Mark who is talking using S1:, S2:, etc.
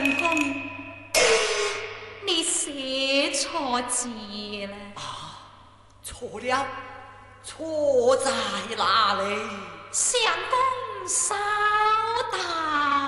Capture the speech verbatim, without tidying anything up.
S1: 公，你写錯字了。
S2: 啊，錯了，錯在哪裏？
S1: 相公三